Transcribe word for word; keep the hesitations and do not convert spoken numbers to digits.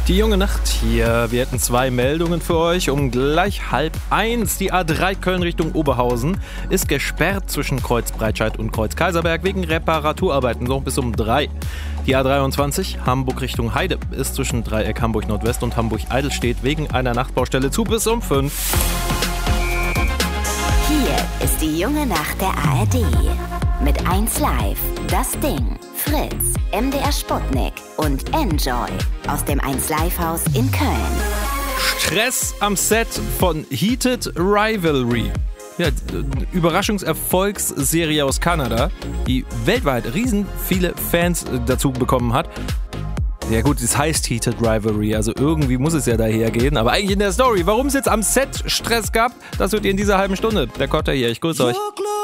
Die junge Nacht hier. Wir hätten zwei Meldungen für euch. Um gleich halb eins. Die A drei Köln Richtung Oberhausen ist gesperrt zwischen Kreuz Breitscheid und Kreuz Kaiserberg wegen Reparaturarbeiten. So bis um drei. Die A dreiundzwanzig Hamburg Richtung Heide ist zwischen Dreieck Hamburg Nordwest und Hamburg Eidelstedt wegen einer Nachtbaustelle zu bis um fünf. Hier ist die junge Nacht der A R D. Mit eins Live, Das Ding, Fritz, M D R Sputnik und Enjoy aus dem eins Live Haus in Köln. Stress am Set von Heated Rivalry. Ja, Überraschungserfolgsserie aus Kanada, die weltweit riesen viele Fans dazu bekommen hat. Ja gut, es heißt Heated Rivalry, also irgendwie muss es ja daher gehen. Aber eigentlich in der Story, warum es jetzt am Set Stress gab, das hört ihr in dieser halben Stunde. Der Kotter hier, ich grüße euch.